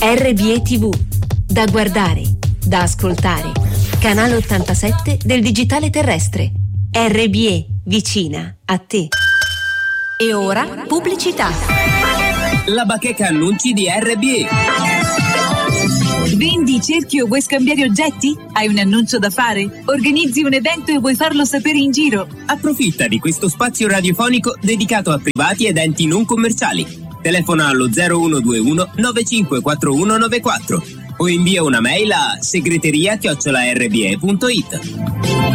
RBE TV, da guardare, da ascoltare. Canale 87 del digitale terrestre. RBE, vicina a te. E ora, pubblicità. La bacheca annunci di RBE. Vendi, cerchi o vuoi scambiare oggetti? Hai un annuncio da fare? Organizzi un evento e vuoi farlo sapere in giro? Approfitta di questo spazio radiofonico dedicato a privati ed enti non commerciali. Telefona allo 0121 954194 o invia una mail a segreteria@rbe.it.